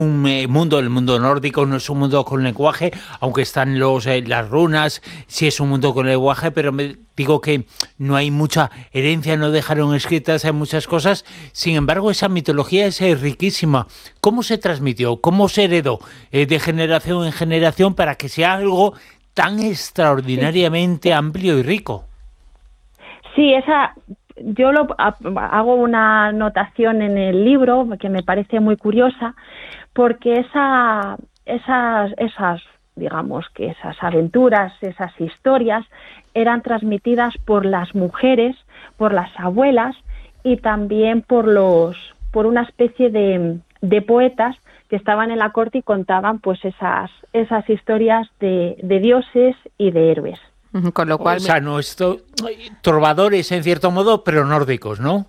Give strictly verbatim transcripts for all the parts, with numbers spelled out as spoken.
un eh, mundo, el mundo nórdico no es un mundo con lenguaje, aunque están los eh, las runas, sí es un mundo con lenguaje, pero me digo que no hay mucha herencia, no dejaron escritas en muchas cosas. Sin embargo, esa mitología es eh, riquísima. ¿Cómo se transmitió? ¿Cómo se heredó eh, de generación en generación para que sea algo tan Sí, extraordinariamente amplio y rico? sí, esa, yo lo, ha- hago una anotación en el libro que me parece muy curiosa, porque esa, esas, esas, digamos que esas aventuras, esas historias, eran transmitidas por las mujeres, por las abuelas y también por los, por una especie de, de poetas que estaban en la corte y contaban pues esas, esas historias de, de dioses y de héroes. Ujú, con lo O cual, mi- sea, no esto, trovadores en cierto modo, pero nórdicos, ¿no?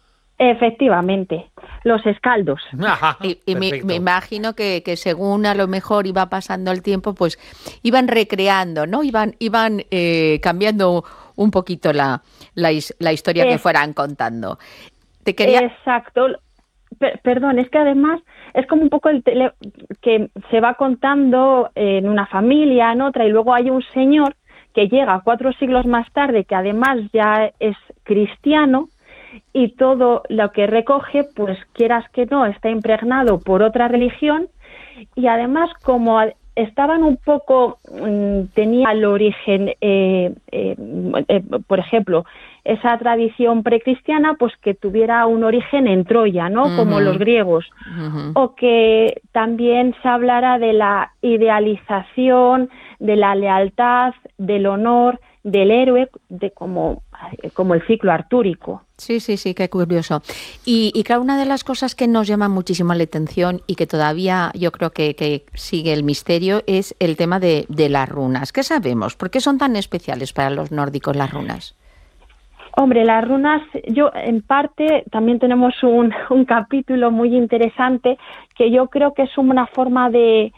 Efectivamente, los escaldos. Ajá, y, y me, me perfecto. imagino que, que según a lo mejor iba pasando el tiempo, pues iban recreando, ¿no? Iban, iban eh, cambiando un poquito la, la, his- la historia que Es, fueran contando. Te quería... exacto. Per- perdón, es que además es como un poco el tele que se va contando en una familia, en otra, y luego hay un señor que llega cuatro siglos más tarde, que además ya es cristiano, y todo lo que recoge, pues quieras que no, está impregnado por otra religión, y además como a- estaban un poco, mm, tenía el origen, eh, eh, eh, por ejemplo, esa tradición precristiana, pues que tuviera un origen en Troya, ¿no? Como los Ujú, griegos, ujú. o que también se hablara de la idealización, de la lealtad, del honor, del héroe, de como, como el ciclo artúrico. Sí, sí, sí, qué curioso. Y, y claro, una de las cosas que nos llama muchísimo la atención y que todavía yo creo que, que sigue el misterio es el tema de, de las runas. ¿Qué sabemos? ¿Por qué son tan especiales para los nórdicos las runas? Hombre, las runas, yo en parte también tenemos un, un capítulo muy interesante que yo creo que es una forma de,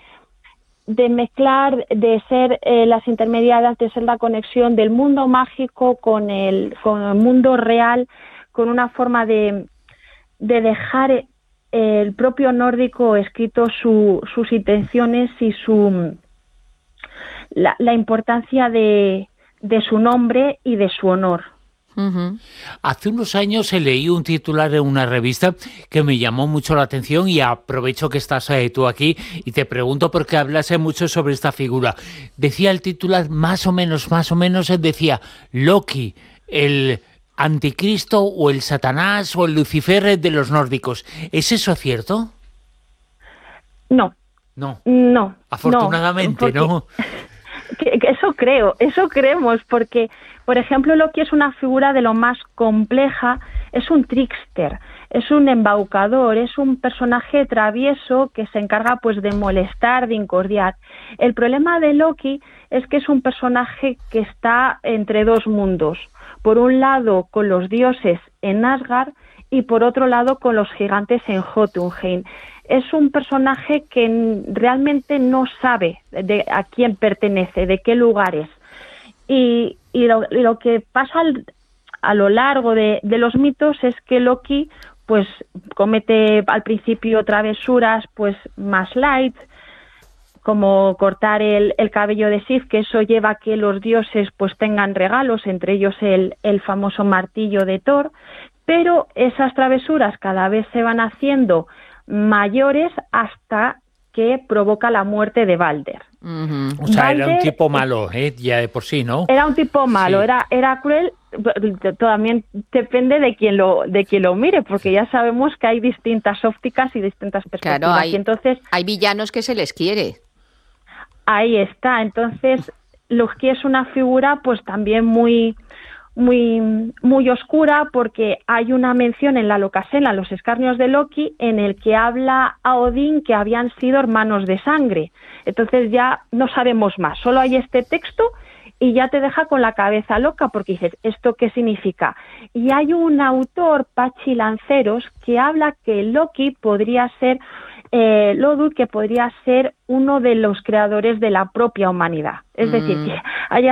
de mezclar, de ser eh, las intermediarias, de ser la conexión del mundo mágico con el, con el mundo real, con una forma de, de dejar eh, el propio nórdico escrito su, sus intenciones y su la, la importancia de, de su nombre y de su honor. Ujú. Hace unos años eh, leí un titular en una revista que me llamó mucho la atención y aprovecho que estás eh, tú aquí y te pregunto porque hablase mucho sobre esta figura. Decía el titular más o menos, más o menos, eh, decía Loki, el anticristo o el Satanás o el Lucifer de los nórdicos. ¿Es eso cierto? No, No, no, no, afortunadamente, porque ¿no? que- que eso creo, eso creemos, porque, por ejemplo, Loki es una figura de lo más compleja, es un trickster, es un embaucador, es un personaje travieso que se encarga pues de molestar, de incordiar. El problema de Loki es que es un personaje que está entre dos mundos. Por un lado con los dioses en Asgard y por otro lado con los gigantes en Jotunheim. Es un personaje que n- realmente no sabe de a quién pertenece, de qué lugar es. Y, y lo, y lo que pasa al- a lo largo de, de los mitos es que Loki pues comete al principio travesuras pues más light, como cortar el, el cabello de Sif, que eso lleva a que los dioses pues tengan regalos, entre ellos el, el famoso martillo de Thor, pero esas travesuras cada vez se van haciendo mayores hasta que provoca la muerte de Balder. Ujú. O sea, era un Balder tipo malo, ¿eh? Ya de por sí, ¿no? era un tipo malo, Sí. era, era cruel, también depende de quien lo, de quien lo mire, porque ya sabemos que hay distintas ópticas y distintas Claro, perspectivas, y hay, entonces hay villanos que se les quiere. ahí está. Entonces, Loki es una figura pues también muy muy muy oscura, porque hay una mención en la Locasena, los escarnios de Loki, en el que habla a Odín que habían sido hermanos de sangre. Entonces ya no sabemos más, solo hay este texto y ya te deja con la cabeza loca porque dices, ¿esto qué significa? Y hay un autor, Pachi Lanceros, que habla que Loki podría ser eh, Lodu, que podría ser uno de los creadores de la propia humanidad. Es decir, Mm. que haya